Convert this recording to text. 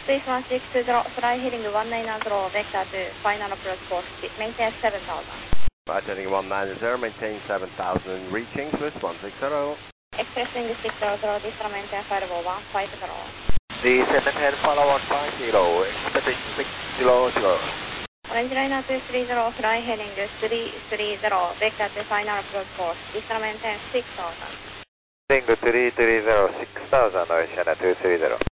Space 1620, fly heading 190, vector to final approach course, maintain 7000. Flight heading 190, maintain 7000, reaching Swiss 160. Express wind 600, distal maintain 50150. Descend and head follow 150, expecting 600. Orange liner 230, fly heading 330, vector to final approach course, distal maintain 6000. Heading 330, 6000, Orange liner 230.